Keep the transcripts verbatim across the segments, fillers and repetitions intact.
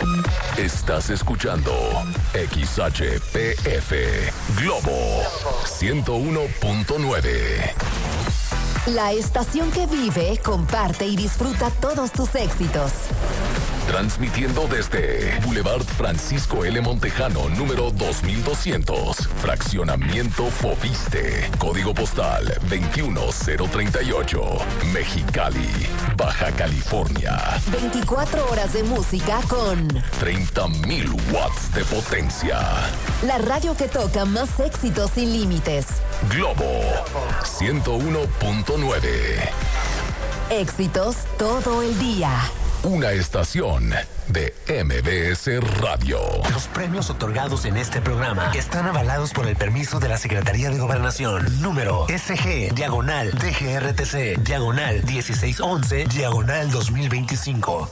Estás escuchando X H P F Globo ciento uno punto nueve. La estación que vive, comparte y disfruta todos tus éxitos. Transmitiendo desde Boulevard Francisco L. Montejano, número dos mil doscientos, Fraccionamiento Fobiste, Código Postal veintiuno cero treinta y ocho, Mexicali, Baja California. veinticuatro horas de música con treinta mil watts de potencia. La radio que toca más éxitos sin límites. Globo ciento uno punto nueve. Éxitos todo el día. Una estación de M B S Radio. Los premios otorgados en este programa están avalados por el permiso de la Secretaría de Gobernación. Número S G, diagonal, D G R T C, diagonal, dieciséis once, diagonal dos mil veinticinco.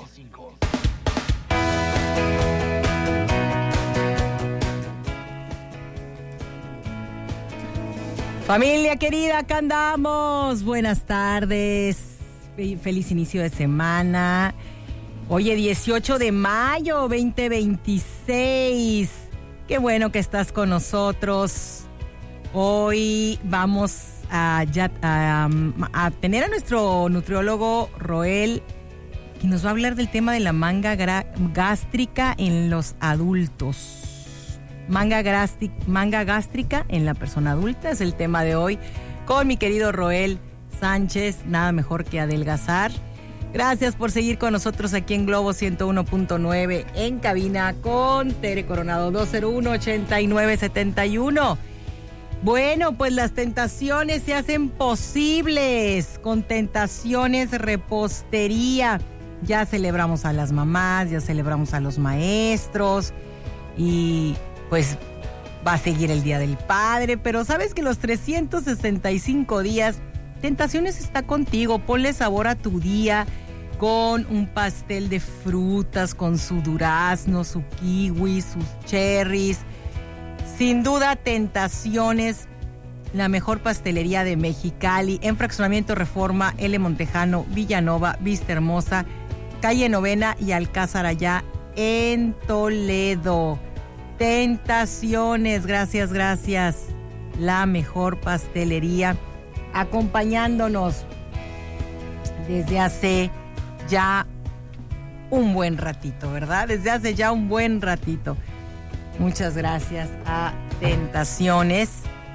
Familia querida, acá andamos. Buenas tardes. Feliz inicio de semana. Oye, dieciocho de mayo veinte veintiséis. Qué bueno que estás con nosotros. Hoy vamos a, ya, a, a tener a nuestro nutriólogo Roel, que nos va a hablar del tema de la manga gra- gástrica en los adultos. Manga, grasti- manga gástrica en la persona adulta es el tema de hoy con mi querido Roel Sánchez, nada mejor que adelgazar. Gracias por seguir con nosotros aquí en Globo ciento uno punto nueve, en cabina con Tere Coronado, dos cero uno, ochenta y nueve setenta y uno. Bueno, pues las tentaciones se hacen posibles con Tentaciones Repostería. Ya celebramos a las mamás, ya celebramos a los maestros y pues va a seguir el Día del Padre, pero sabes que los trescientos sesenta y cinco días Tentaciones está contigo. Ponle sabor a tu día con un pastel de frutas, con su durazno, su kiwi, sus cherries. Sin duda, Tentaciones, la mejor pastelería de Mexicali, en Fraccionamiento Reforma, L. Montejano, Villanova, Vista Hermosa, Calle Novena y Alcázar allá en Toledo. Tentaciones, gracias, gracias. La mejor pastelería, acompañándonos desde hace ya un buen ratito, ¿verdad? Desde hace ya un buen ratito. Muchas gracias a Tentaciones.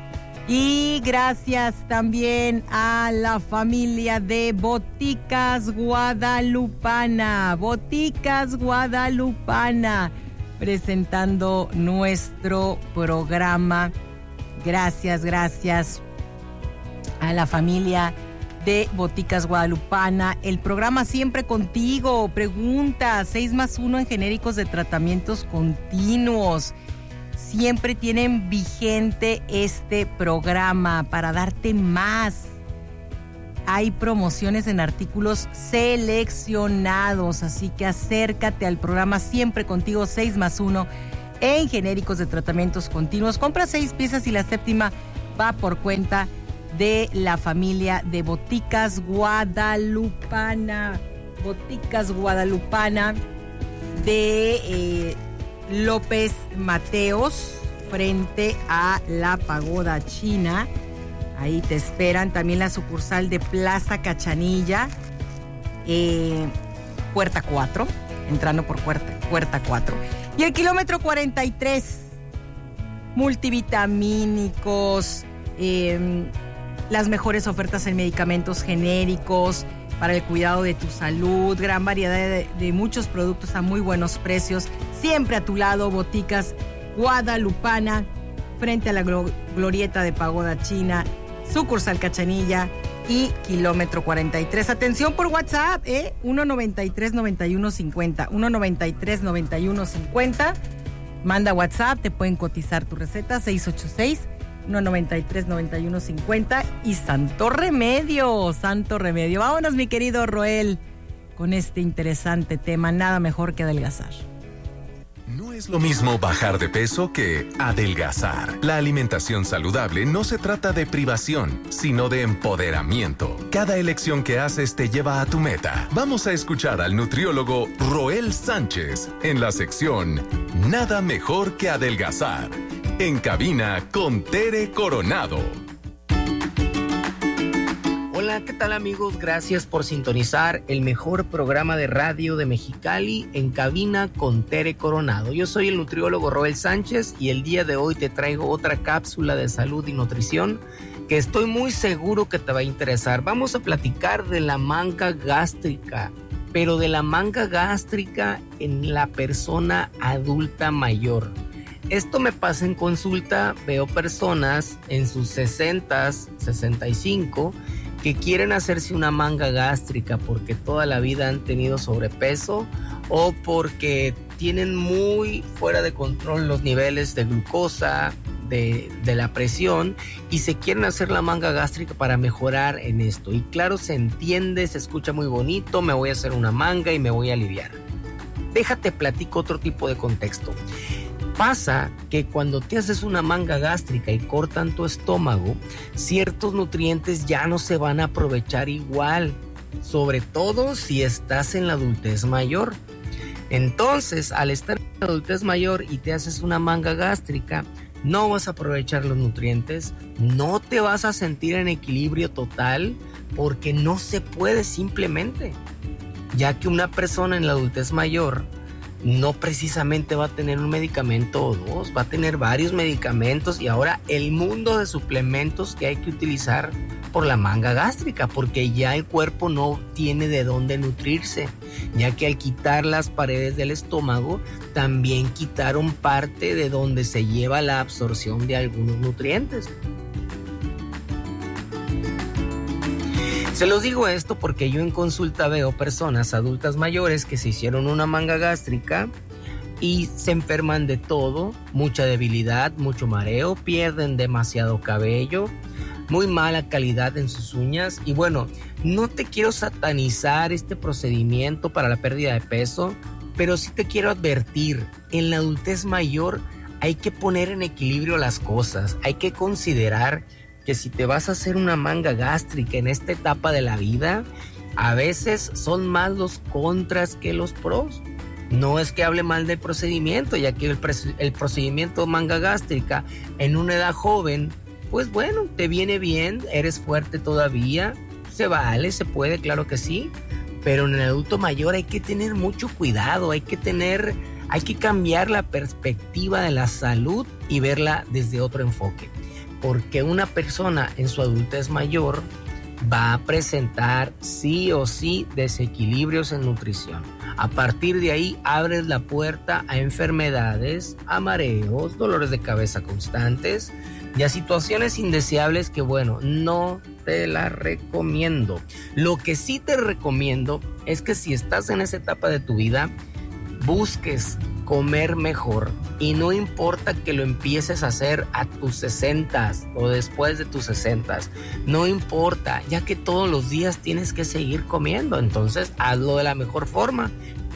Y gracias también a la familia de Boticas Guadalupana. Boticas Guadalupana, presentando nuestro programa. Gracias, gracias a la familia de Boticas Guadalupana. El programa siempre contigo. Pregunta, seis más uno en genéricos de tratamientos continuos. Siempre tienen vigente este programa para darte más. Hay promociones en artículos seleccionados, así que acércate al programa siempre contigo, seis más uno en genéricos de tratamientos continuos. Compra seis piezas y la séptima va por cuenta de la familia de Boticas Guadalupana. Boticas Guadalupana de eh, López Mateos, frente a la Pagoda China. Ahí te esperan. También la sucursal de Plaza Cachanilla, eh, puerta cuatro, entrando por puerta, puerta cuatro. Y el kilómetro cuarenta y tres, multivitamínicos, eh, las mejores ofertas en medicamentos genéricos para el cuidado de tu salud, gran variedad de, de muchos productos a muy buenos precios, siempre a tu lado. Boticas Guadalupana, frente a la glo- glorieta de Pagoda China, sucursal Cachanilla y kilómetro cuarenta y tres. Atención por WhatsApp, ¿eh? uno noventa y tres, noventa y uno cincuenta, uno noventa y tres, noventa y uno cincuenta. Manda WhatsApp, te pueden cotizar tu receta, seis ocho seis, uno noventa y tres, noventa y uno cincuenta. Y santo remedio, santo remedio. Vámonos, mi querido Roel, con este interesante tema, nada mejor que adelgazar. No es lo mismo bajar de peso que adelgazar. La alimentación saludable no se trata de privación, sino de empoderamiento. Cada elección que haces te lleva a tu meta. Vamos a escuchar al nutriólogo Roel Sánchez en la sección Nada mejor que adelgazar. En cabina con Tere Coronado. Hola, ¿qué tal amigos? Gracias por sintonizar el mejor programa de radio de Mexicali, En cabina con Tere Coronado. Yo soy el nutriólogo Roel Sánchez y el día de hoy te traigo otra cápsula de salud y nutrición que estoy muy seguro que te va a interesar. Vamos a platicar de la manga gástrica, pero de la manga gástrica en la persona adulta mayor. Esto me pasa en consulta, veo personas en sus sesentas, sesenta y cinco, que quieren hacerse una manga gástrica porque toda la vida han tenido sobrepeso o porque tienen muy fuera de control los niveles de glucosa, de, de la presión, y se quieren hacer la manga gástrica para mejorar en esto. Y claro, se entiende, se escucha muy bonito, me voy a hacer una manga y me voy a aliviar. Déjate platico otro tipo de contexto. Pasa que cuando te haces una manga gástrica y cortan tu estómago, ciertos nutrientes ya no se van a aprovechar igual, sobre todo si estás en la adultez mayor. Entonces, al estar en la adultez mayor y te haces una manga gástrica, no vas a aprovechar los nutrientes, no te vas a sentir en equilibrio total, porque no se puede simplemente, ya que una persona en la adultez mayor no precisamente va a tener un medicamento o dos, va a tener varios medicamentos y ahora el mundo de suplementos que hay que utilizar por la manga gástrica, porque ya el cuerpo no tiene de dónde nutrirse, ya que al quitar las paredes del estómago también quitaron parte de donde se lleva la absorción de algunos nutrientes. Se los digo esto porque yo en consulta veo personas adultas mayores que se hicieron una manga gástrica y se enferman de todo, mucha debilidad, mucho mareo, pierden demasiado cabello, muy mala calidad en sus uñas. Y bueno, no te quiero satanizar este procedimiento para la pérdida de peso, pero sí te quiero advertir, en la adultez mayor hay que poner en equilibrio las cosas, hay que considerar que si te vas a hacer una manga gástrica en esta etapa de la vida, a veces son más los contras que los pros. No es que hable mal del procedimiento, ya que el, el procedimiento manga gástrica en una edad joven, pues bueno, te viene bien, eres fuerte todavía, se vale, se puede, claro que sí, pero en el adulto mayor hay que tener mucho cuidado, hay que tener, hay que cambiar la perspectiva de la salud y verla desde otro enfoque. Porque una persona en su adultez mayor va a presentar sí o sí desequilibrios en nutrición. A partir de ahí abres la puerta a enfermedades, a mareos, dolores de cabeza constantes y a situaciones indeseables que, bueno, no te las recomiendo. Lo que sí te recomiendo es que si estás en esa etapa de tu vida, busques comer mejor y no importa que lo empieces a hacer a tus sesentas o después de tus sesentas, no importa, ya que todos los días tienes que seguir comiendo, entonces hazlo de la mejor forma.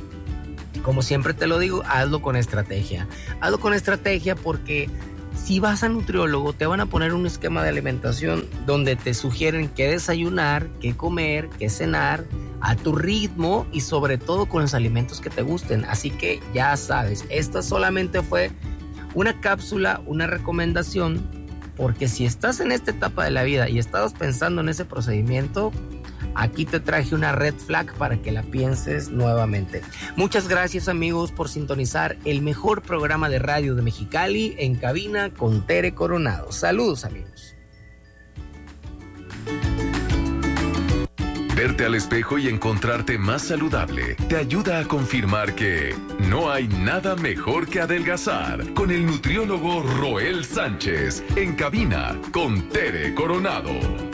Como siempre te lo digo, hazlo con estrategia. Hazlo con estrategia porque si vas a nutriólogo te van a poner un esquema de alimentación donde te sugieren qué desayunar, qué comer, qué cenar, a tu ritmo y sobre todo con los alimentos que te gusten. Así que ya sabes, esta solamente fue una cápsula, una recomendación, porque si estás en esta etapa de la vida y estabas pensando en ese procedimiento, aquí te traje una red flag para que la pienses nuevamente. Muchas gracias amigos por sintonizar el mejor programa de radio de Mexicali, En cabina con Tere Coronado. Saludos amigos. Verte al espejo y encontrarte más saludable te ayuda a confirmar que no hay nada mejor que adelgazar con el nutriólogo Roel Sánchez en cabina con Tere Coronado.